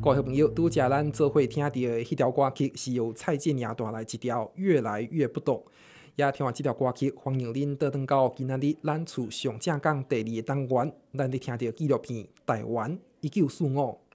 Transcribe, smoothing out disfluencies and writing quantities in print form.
各位好朋友，拄则咱做伙听到的迄条歌曲，是由蔡健雅带来一条《越来越不懂》。也听完这条歌曲，欢迎恁倒转到今仔日咱厝上正港第2个单元，咱咧听到纪录片《台湾1945》。